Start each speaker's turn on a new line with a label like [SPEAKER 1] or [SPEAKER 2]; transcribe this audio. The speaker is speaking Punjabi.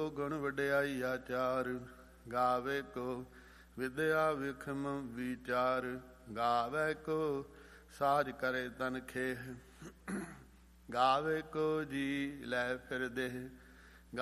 [SPEAKER 1] ਕੋ ਗੁਣ ਵਡਿਆਈ ਆਚਾਰ, ਗਾਵੇ ਕੋ ਵਿਦਿਆ ਵਿਖਮ ਵਿਚਾਰ, ਗਾਵੇ ਕੋ ਸਾਜ ਕਰੇ ਤਨ ਖੇਹ, ਗਾਵੇ ਕੋ ਜੀ ਲੈ ਫਿਰ ਦੇਹ।